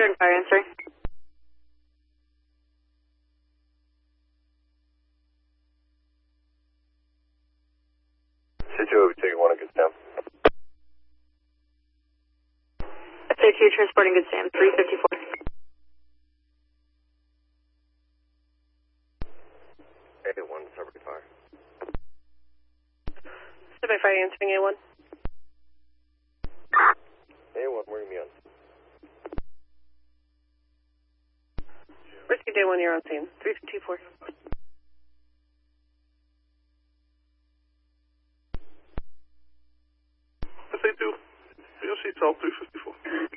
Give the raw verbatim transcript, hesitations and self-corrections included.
Southern Fire answering. Situate, take one at Good Sam. S A two transporting Good Sam, three fifty-four. A one, Sudbury Fire. Sudbury Fire answering A one. A one, where are you on? Whiskey Day one, you're on scene, three fifty-four. S A two, B O C twelve, three fifty-four.